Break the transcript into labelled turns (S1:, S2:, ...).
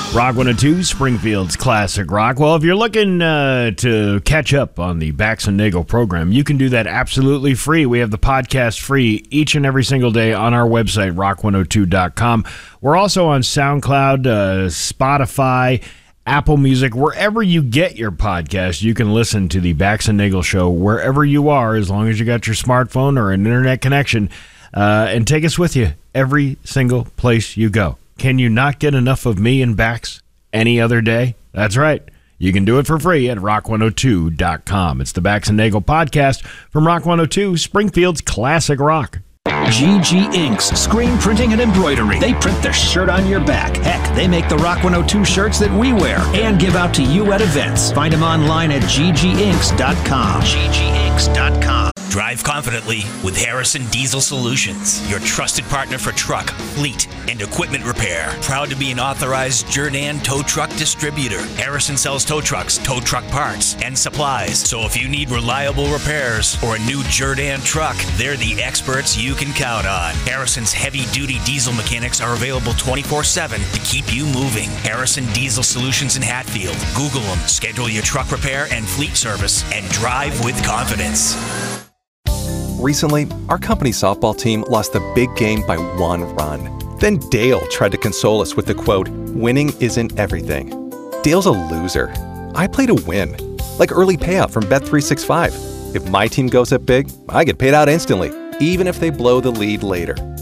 S1: Rock 102, Springfield's Classic Rock. Well, if you're looking to catch up on the Bax and Nagel program, you can do that absolutely free. We have the podcast free each and every single day on our website, rock102.com. We're also on SoundCloud, Spotify, Apple Music, wherever you get your podcast. You can listen to the Bax and Nagel show wherever you are, as long as you got your smartphone or an internet connection, and take us with you every single place you go. Can you not get enough of me and Bax any other day? That's right. You can do it for free at rock102.com. It's the Bax and Nagel podcast from Rock 102, Springfield's Classic Rock.
S2: GG Inks, screen printing and embroidery. They print the shirt on your back. Heck, they make the Rock 102 shirts that we wear and give out to you at events. Find them online at gginks.com. gginks.com.
S3: Drive confidently with Harrison Diesel Solutions, your trusted partner for truck, fleet, and equipment repair. Proud to be an authorized Jerr-Dan tow truck distributor. Harrison sells tow trucks, tow truck parts, and supplies. So if you need reliable repairs or a new Jerr-Dan truck, they're the experts you can count on. Harrison's heavy-duty diesel mechanics are available 24/7 to keep you moving. Harrison Diesel Solutions in Hatfield. Google them, schedule your truck repair and fleet service, and drive with confidence.
S4: Recently, our company softball team lost the big game by 1 run. Then Dale tried to console us with the quote, "Winning isn't everything." Dale's a loser. I play to win, like early payout from Bet365. If my team goes up big, I get paid out instantly, even if they blow the lead later.